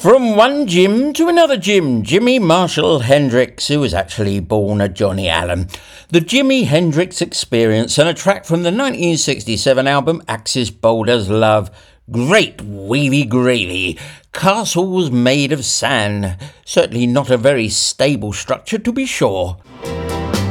From one Jim to another Jim, Jimi Marshall Hendrix, who was actually born a Johnny Allen. The Jimi Hendrix Experience, and a track from the 1967 album Axis Bold as Love. Great wavy gravy. Castles made of sand. Certainly not a very stable structure, to be sure.